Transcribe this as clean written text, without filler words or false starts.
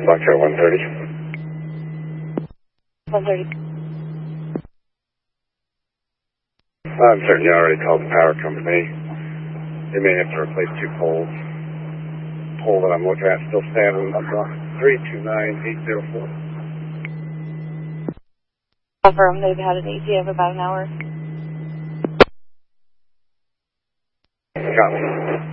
Foxtrot 130. 130. I'm certain you already called the power company. They may have to replace 2 poles. The pole that I'm looking at still standing up on 329804. Confirm they've had an ETA of about an hour. Copy.